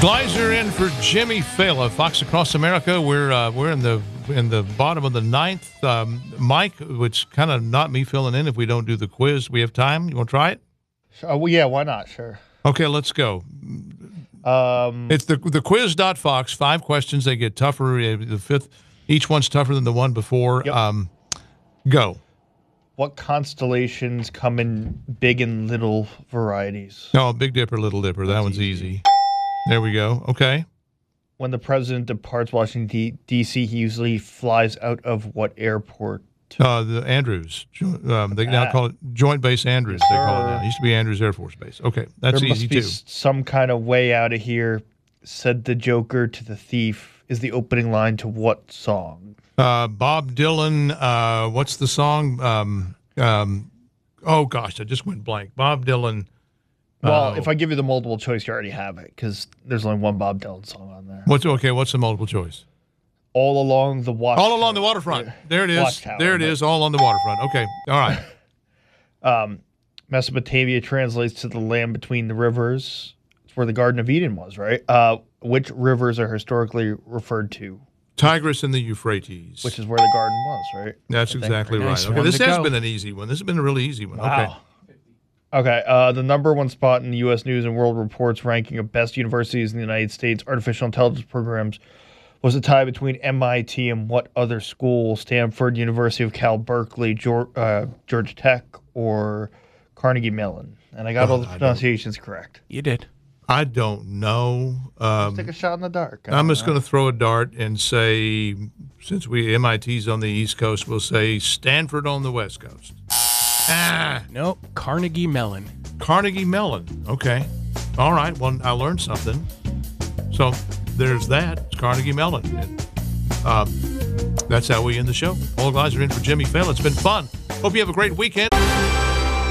Gleiser in for Jimmy Fela. Fox Across America. We're in the bottom of the ninth. Mike, it's kind of not me filling in if we don't do the quiz. We have time. You want to try it? Well, yeah, why not? Sure. Okay, let's go. It's the quiz.fox. 5 questions. They get tougher. The fifth, each one's tougher than the one before. Yep. Go. What constellations come in big and little varieties? Oh, Big Dipper, Little Dipper. That one's easy. There we go. Okay. When the president departs Washington, D.C., he usually flies out of what airport? The Andrews. They now call it Joint Base Andrews. Yes, they call it sir. now. It used to be Andrews Air Force Base. Okay, that's There easy must be too. some kind of way out of here, said the Joker to the thief, is the opening line to what song? Bob Dylan. What's the song? Oh gosh, I just went blank. Bob Dylan. Well, if I give you the multiple choice, you already have it because there's only one Bob Dylan song on there. What's the multiple choice? All along the All along the waterfront. There it is. Watchtower, There it is. All on the waterfront. Okay. All right. Mesopotamia translates to the land between the rivers. It's where the Garden of Eden was, right? Which rivers are historically referred to? Tigris and the Euphrates. Which is where the garden was, right? That's exactly right. Nice Okay, one this to has go. been an easy one. This has been a really easy one. Wow. Okay, the number one spot in the U.S. News and World Report's ranking of best universities in the United States artificial intelligence programs was a tie between MIT and what other school? Stanford, University of Cal, Berkeley, Georgia Tech, or Carnegie Mellon? And I got all the pronunciations correct. You did. I don't know. Let's take a shot in the dark. I'm just going to throw a dart and say, since MIT's on the East Coast, we'll say Stanford on the West Coast. Nope. Carnegie Mellon. Carnegie Mellon. Okay. All right. Well, I learned something. So there's that. It's Carnegie Mellon. And, that's how we end the show. Paul Gleiser in for Jimmy Fallon. It's been fun. Hope you have a great weekend.